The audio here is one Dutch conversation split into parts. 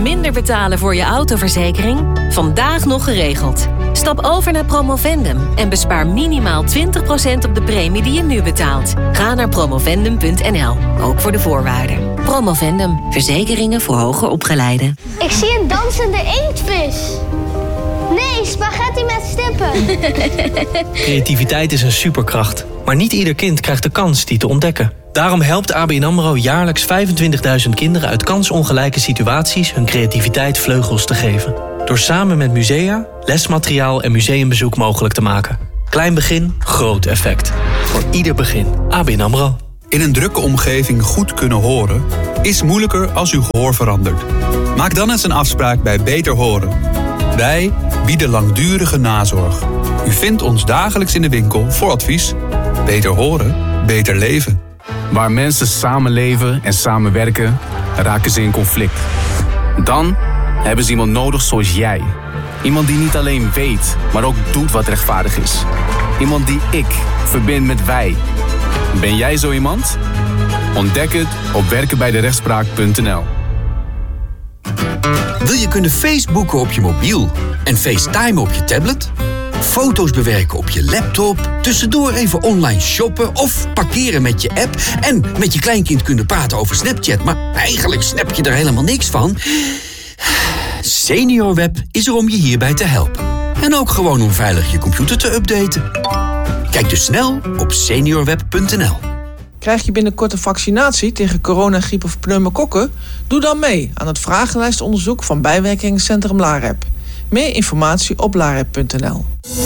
minder betalen voor je autoverzekering? Vandaag nog geregeld. Stap over naar Promovendum en bespaar minimaal 20% op de premie die je nu betaalt. Ga naar promovendum.nl, ook voor de voorwaarden. Promovendum, verzekeringen voor hoger opgeleiden. Ik zie een dansende inktvis. Nee, spaghetti met stippen. Creativiteit is een superkracht, maar niet ieder kind krijgt de kans die te ontdekken. Daarom helpt ABN AMRO jaarlijks 25.000 kinderen uit kansongelijke situaties hun creativiteit vleugels te geven. Door samen met musea, lesmateriaal en museumbezoek mogelijk te maken. Klein begin, groot effect. Voor ieder begin. ABN AMRO. In een drukke omgeving goed kunnen horen is moeilijker als uw gehoor verandert. Maak dan eens een afspraak bij Beter Horen. Wij bieden langdurige nazorg. U vindt ons dagelijks in de winkel voor advies. Beter horen, beter leven. Waar mensen samenleven en samenwerken, raken ze in conflict. Dan hebben ze iemand nodig zoals jij. Iemand die niet alleen weet, maar ook doet wat rechtvaardig is. Iemand die ik verbind met wij. Ben jij zo iemand? Ontdek het op werkenbijderechtspraak.nl. Wil je kunnen Facebooken op je mobiel en FaceTime op je tablet? Foto's bewerken op je laptop, tussendoor even online shoppen of parkeren met je app en met je kleinkind kunnen praten over Snapchat, maar eigenlijk snap je er helemaal niks van? SeniorWeb is er om je hierbij te helpen. En ook gewoon om veilig je computer te updaten. Kijk dus snel op seniorweb.nl. Krijg je binnenkort een vaccinatie tegen corona, griep of pneumokokken? Doe dan mee aan het vragenlijstonderzoek van bijwerkingencentrum LAREP. Meer informatie op larep.nl.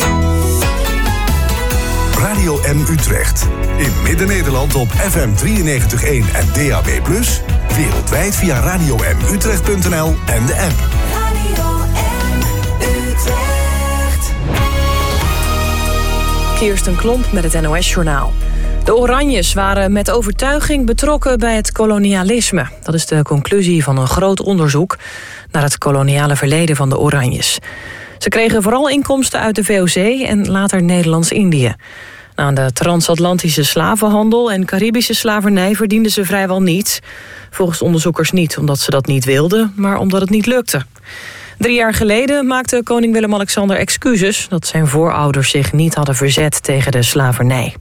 Radio M Utrecht. In Midden-Nederland op FM 93.1 en DAB+. Wereldwijd via radiomutrecht.nl en de app. Radio M Utrecht. Kirsten Klomp met het NOS-journaal. De Oranjes waren met overtuiging betrokken bij het kolonialisme. Dat is de conclusie van een groot onderzoek naar het koloniale verleden van de Oranjes. Ze kregen vooral inkomsten uit de VOC en later Nederlands-Indië. Aan de transatlantische slavenhandel en Caribische slavernij verdienden ze vrijwel niets. Volgens onderzoekers niet omdat ze dat niet wilden, maar omdat het niet lukte. 3 jaar geleden maakte koning Willem-Alexander excuses dat zijn voorouders zich niet hadden verzet tegen de slavernij.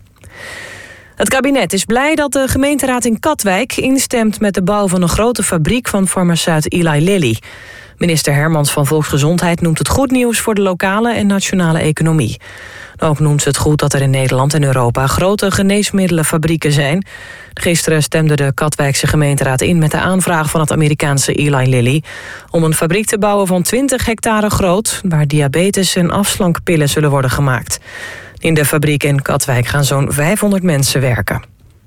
Het kabinet is blij dat de gemeenteraad in Katwijk instemt met de bouw van een grote fabriek van farmaceut Eli Lilly. Minister Hermans van Volksgezondheid noemt het goed nieuws voor de lokale en nationale economie. Ook noemt ze het goed dat er in Nederland en Europa grote geneesmiddelenfabrieken zijn. Gisteren stemde de Katwijkse gemeenteraad in met de aanvraag van het Amerikaanse Eli Lilly om een fabriek te bouwen van 20 hectare groot, waar diabetes- en afslankpillen zullen worden gemaakt. In de fabriek in Katwijk gaan zo'n 500 mensen werken.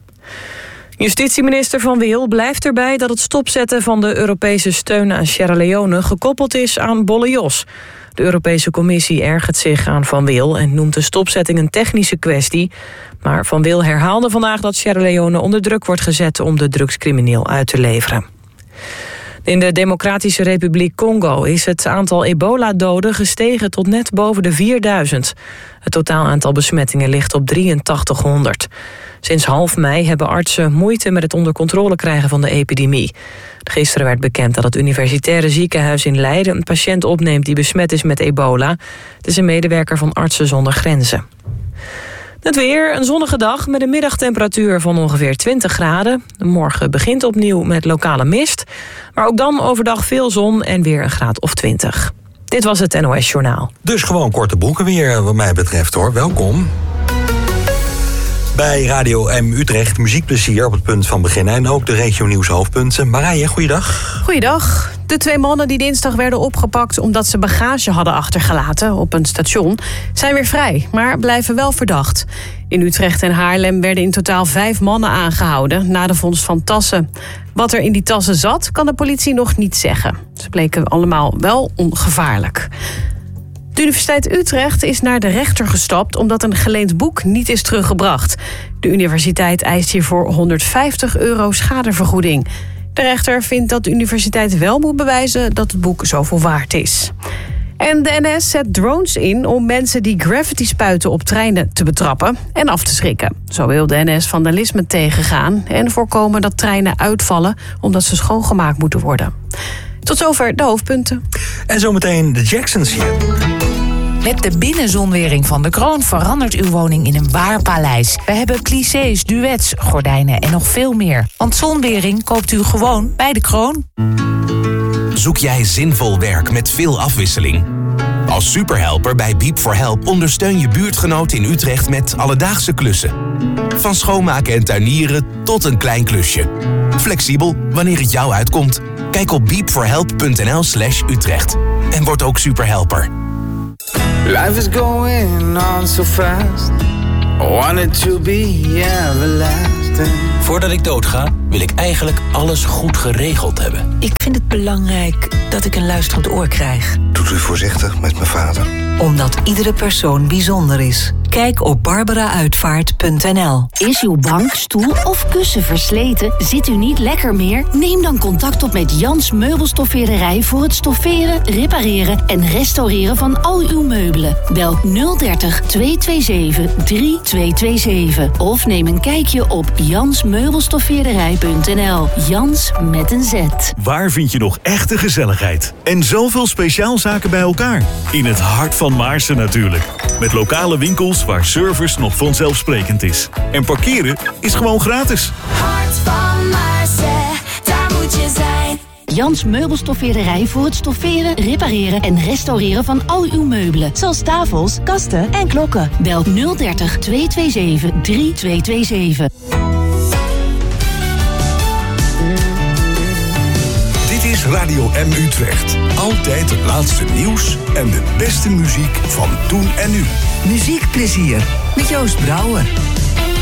Justitieminister Van Wil blijft erbij dat het stopzetten van de Europese steun aan Sierra Leone gekoppeld is aan Bolle Jos. De Europese Commissie ergert zich aan Van Wil en noemt de stopzetting een technische kwestie. Maar Van Wil herhaalde vandaag dat Sierra Leone onder druk wordt gezet om de drugscrimineel uit te leveren. In de Democratische Republiek Congo is het aantal ebola-doden gestegen tot net boven de 4000. Het totaal aantal besmettingen ligt op 8300. Sinds half mei hebben artsen moeite met het onder controle krijgen van de epidemie. Gisteren werd bekend dat het universitaire ziekenhuis in Leiden een patiënt opneemt die besmet is met ebola. Het is een medewerker van Artsen zonder Grenzen. Het weer, een zonnige dag met een middagtemperatuur van ongeveer 20 graden. Morgen begint opnieuw met lokale mist. Maar ook dan overdag veel zon en weer een graad of 20. Dit was het NOS Journaal. Dus gewoon korte broeken weer wat mij betreft hoor. Welkom. Bij Radio M Utrecht muziekplezier op het punt van beginnen. En ook de regionieuws hoofdpunten. Marije, goeiedag. Goeiedag. De 2 mannen die dinsdag werden opgepakt omdat ze bagage hadden achtergelaten op een station zijn weer vrij, maar blijven wel verdacht. In Utrecht en Haarlem werden in totaal 5 mannen aangehouden na de vondst van tassen. Wat er in die tassen zat, kan de politie nog niet zeggen. Ze bleken allemaal wel ongevaarlijk. De Universiteit Utrecht is naar de rechter gestapt omdat een geleend boek niet is teruggebracht. De universiteit eist hiervoor €150 schadevergoeding. De rechter vindt dat de universiteit wel moet bewijzen dat het boek zoveel waard is. En de NS zet drones in om mensen die graffiti spuiten op treinen te betrappen en af te schrikken. Zo wil de NS vandalisme tegengaan en voorkomen dat treinen uitvallen omdat ze schoongemaakt moeten worden. Tot zover de hoofdpunten. En zometeen de Jacksons hier. Met de binnenzonwering van de Kroon verandert uw woning in een waar paleis. We hebben clichés, duets, gordijnen en nog veel meer. Want zonwering koopt u gewoon bij de Kroon. Zoek jij zinvol werk met veel afwisseling? Als superhelper bij Beep for Help ondersteun je buurtgenoten in Utrecht met alledaagse klussen. Van schoonmaken en tuinieren tot een klein klusje. Flexibel wanneer het jou uitkomt. Kijk op beepforhelp.nl/Utrecht. En word ook superhelper. Life is going on so fast. I want it to be everlasting. Voordat ik doodga, wil ik eigenlijk alles goed geregeld hebben. Ik vind het belangrijk dat ik een luisterend oor krijg. Doet u voorzichtig met mijn vader. Omdat iedere persoon bijzonder is. Kijk op barbarauitvaart.nl. Is uw bank, stoel of kussen versleten? Zit u niet lekker meer? Neem dan contact op met Jans Meubelstoffeerderij voor het stofferen, repareren en restaureren van al uw meubelen. Bel 030 227 3227 of neem een kijkje op jansmeubelstoffeerderij.nl. Jans met een Z. Waar vind je nog echte gezelligheid? En zoveel speciaalzaken bij elkaar? In het hart van Maarsen natuurlijk. Met lokale winkels waar service nog vanzelfsprekend is. En parkeren is gewoon gratis. Hart van Maarsen, daar moet je zijn. Jans Meubelstoffeerderij voor het stofferen, repareren en restaureren van al uw meubelen. Zoals tafels, kasten en klokken. Bel 030 227 3227. Dit is Radio M Utrecht. Altijd het laatste nieuws en de beste muziek van toen en nu. Muziekplezier met Joost Brouwer.